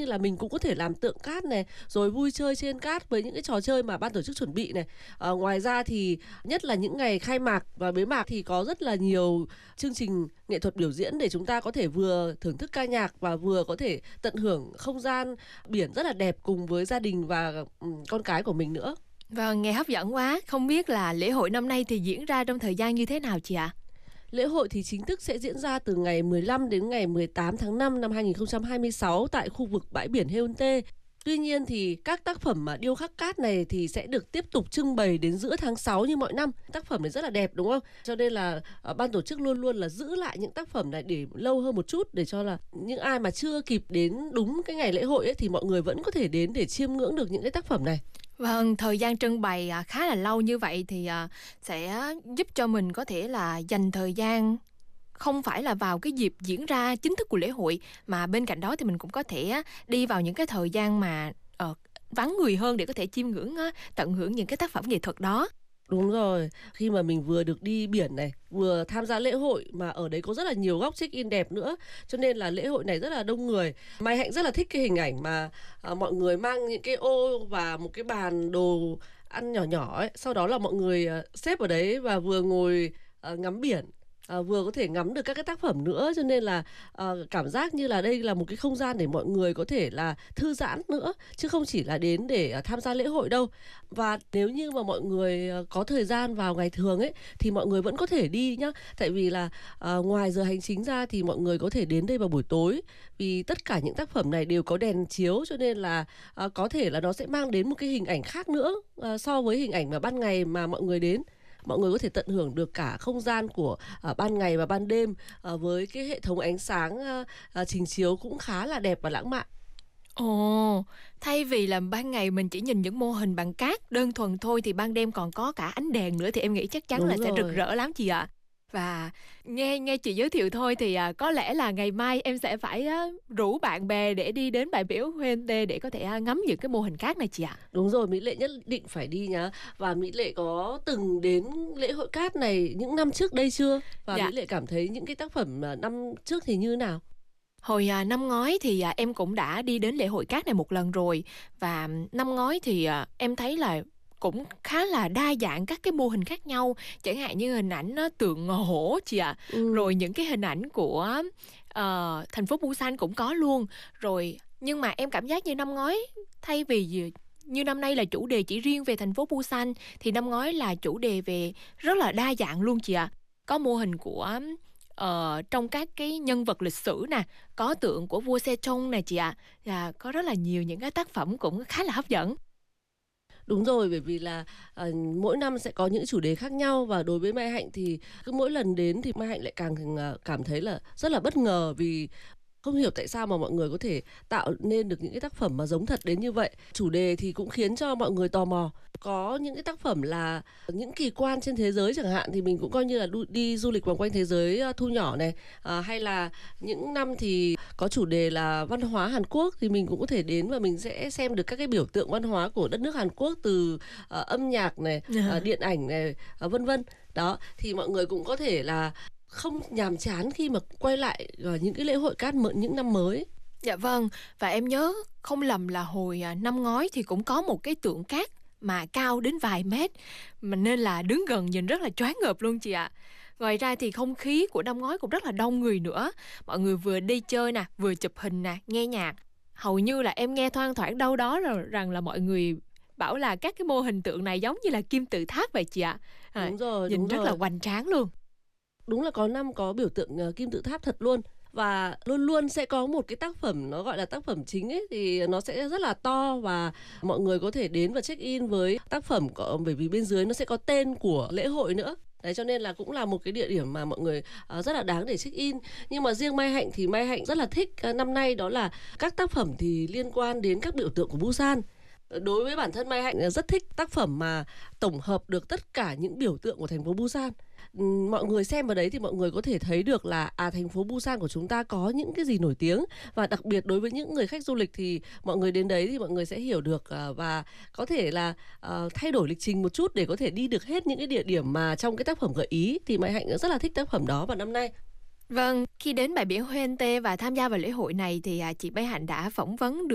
như là mình cũng có thể làm tượng cát này, rồi vui chơi trên cát với những cái trò chơi mà ban tổ chức chuẩn bị này. Ngoài ra thì nhất là những ngày khai mạc và bế mạc thì có rất là nhiều chương trình nghệ thuật biểu diễn để chúng ta có thể vừa thưởng thức ca nhạc và vừa có thể tận hưởng không gian biển rất là đẹp cùng với gia đình và con cái của mình nữa. Vâng, nghe hấp dẫn quá. Không biết là lễ hội năm nay thì diễn ra trong thời gian như thế nào chị ạ? Lễ hội thì chính thức sẽ diễn ra từ ngày 15 đến ngày 18 tháng 5 năm 2026 tại khu vực bãi biển Haeundae. Tuy nhiên thì các tác phẩm mà điêu khắc cát này thì sẽ được tiếp tục trưng bày đến giữa tháng 6 như mọi năm. Tác phẩm này rất là đẹp đúng không? Cho nên là ban tổ chức luôn luôn là giữ lại những tác phẩm này để lâu hơn một chút, để cho là những ai mà chưa kịp đến đúng cái ngày lễ hội ấy, thì mọi người vẫn có thể đến để chiêm ngưỡng được những cái tác phẩm này. Vâng, thời gian trưng bày khá là lâu như vậy thì sẽ giúp cho mình có thể là dành thời gian không phải là vào cái dịp diễn ra chính thức của lễ hội, mà bên cạnh đó thì mình cũng có thể đi vào những cái thời gian mà vắng người hơn để có thể chiêm ngưỡng, tận hưởng những cái tác phẩm nghệ thuật đó. Đúng rồi, khi mà mình vừa được đi biển này, vừa tham gia lễ hội mà ở đấy có rất là nhiều góc check-in đẹp nữa, cho nên là lễ hội này rất là đông người. Mai Hạnh rất là thích cái hình ảnh mà mọi người mang những cái ô và một cái bàn đồ ăn nhỏ nhỏ ấy, sau đó là mọi người xếp ở đấy và vừa ngồi ngắm biển. Vừa có thể ngắm được các cái tác phẩm nữa, cho nên là cảm giác như là đây là một cái không gian để mọi người có thể là thư giãn nữa, chứ không chỉ là đến để tham gia lễ hội đâu. Và nếu như mà mọi người có thời gian vào ngày thường ấy thì mọi người vẫn có thể đi nhá, tại vì là ngoài giờ hành chính ra thì mọi người có thể đến đây vào buổi tối, vì tất cả những tác phẩm này đều có đèn chiếu, cho nên là có thể là nó sẽ mang đến một cái hình ảnh khác nữa so với hình ảnh mà ban ngày mà mọi người đến. Mọi người có thể tận hưởng được cả không gian của ban ngày và ban đêm với cái hệ thống ánh sáng trình chiếu cũng khá là đẹp và lãng mạn. Ồ, thay vì là ban ngày mình chỉ nhìn những mô hình bằng cát đơn thuần thôi thì ban đêm còn có cả ánh đèn nữa thì em nghĩ chắc chắn Đúng là rồi. sẽ rực rỡ lắm chị ạ. Và nghe chị giới thiệu thôi thì có lẽ là ngày mai em sẽ phải rủ bạn bè để đi đến bãi biển Haeundae để có thể ngắm những cái mô hình cát này chị ạ. Đúng rồi, Mỹ Lệ nhất định phải đi nhá. Và Mỹ Lệ có từng đến lễ hội cát này những năm trước đây chưa? Và Dạ. Mỹ Lệ cảm thấy những cái tác phẩm năm trước thì như nào? Hồi năm ngoái thì em cũng đã đi đến lễ hội cát này một lần rồi. Và năm ngoái thì em thấy là cũng khá là đa dạng các cái mô hình khác nhau. Chẳng hạn như hình ảnh tượng hổ chị ạ. Rồi những cái hình ảnh của thành phố Busan cũng có luôn. Rồi nhưng mà em cảm giác như năm ngoái, thay vì như năm nay là chủ đề chỉ riêng về thành phố Busan, thì năm ngoái là chủ đề về rất là đa dạng luôn chị ạ. Có mô hình của trong các cái nhân vật lịch sử nè, có tượng của vua Sejong nè chị ạ. Có rất là nhiều những cái tác phẩm cũng khá là hấp dẫn. Đúng rồi, bởi vì là mỗi năm sẽ có những chủ đề khác nhau, và đối với Mai Hạnh thì cứ mỗi lần đến thì Mai Hạnh lại càng cảm thấy là rất là bất ngờ, vì không hiểu tại sao mà mọi người có thể tạo nên được những cái tác phẩm mà giống thật đến như vậy. Chủ đề thì cũng khiến cho mọi người tò mò. Có những cái tác phẩm là những kỳ quan trên thế giới chẳng hạn, thì mình cũng coi như là đi du lịch vòng quanh thế giới thu nhỏ này. Hay là những năm thì có chủ đề là văn hóa Hàn Quốc, thì mình cũng có thể đến và mình sẽ xem được các cái biểu tượng văn hóa của đất nước Hàn Quốc, từ âm nhạc này, điện ảnh này, vân vân. Đó, thì mọi người cũng có thể là không nhàm chán khi mà quay lại những cái lễ hội cát những năm mới. Dạ vâng, và em nhớ không lầm là hồi năm ngoái thì cũng có một cái tượng cát mà cao đến vài mét, mà nên là đứng gần nhìn rất là choáng ngợp luôn chị ạ. Ngoài ra thì không khí của năm ngoái cũng rất là đông người nữa. Mọi người vừa đi chơi nè, vừa chụp hình nè, nghe nhạc. Hầu như là em nghe thoang thoảng đâu đó rằng là mọi người bảo là các cái mô hình tượng này giống như là kim tự tháp vậy chị ạ. Đúng rồi, nhìn đúng rất rồi. là hoành tráng luôn. Đúng là có năm có biểu tượng kim tự tháp thật luôn. Và luôn luôn sẽ có một cái tác phẩm nó gọi là tác phẩm chính ấy, thì nó sẽ rất là to và mọi người có thể đến và check in với tác phẩm, bởi vì bên dưới nó sẽ có tên của lễ hội nữa. Đấy, cho nên là cũng là một cái địa điểm mà mọi người rất là đáng để check in. Nhưng mà riêng Mai Hạnh thì Mai Hạnh rất là thích năm nay, đó là các tác phẩm thì liên quan đến các biểu tượng của Busan. Đối với bản thân Mai Hạnh rất thích tác phẩm mà tổng hợp được tất cả những biểu tượng của thành phố Busan. Mọi người xem vào đấy thì mọi người có thể thấy được là thành phố Busan của chúng ta có những cái gì nổi tiếng, và đặc biệt đối với những người khách du lịch thì mọi người đến đấy thì mọi người sẽ hiểu được và có thể là thay đổi lịch trình một chút để có thể đi được hết những cái địa điểm mà trong cái tác phẩm gợi ý. Thì Mai Hạnh rất là thích tác phẩm đó vào năm nay. Vâng, khi đến bãi biển Haeundae và tham gia vào lễ hội này thì chị Mai Hạnh đã phỏng vấn được